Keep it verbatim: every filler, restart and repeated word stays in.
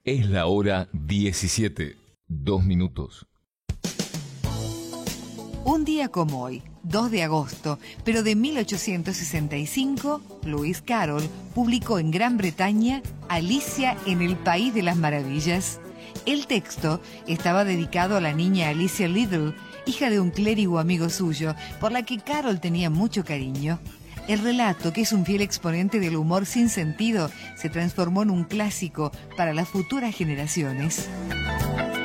Es la hora diecisiete, dos minutos. Un día como hoy, dos de agosto, pero de mil ochocientos sesenta y cinco, Lewis Carroll publicó en Gran Bretaña Alicia en el País de las Maravillas. El texto estaba dedicado a la niña Alicia Liddell, hija de un clérigo amigo suyo, por la que Carroll tenía mucho cariño. El relato, que es un fiel exponente del humor sin sentido, se transformó en un clásico para las futuras generaciones.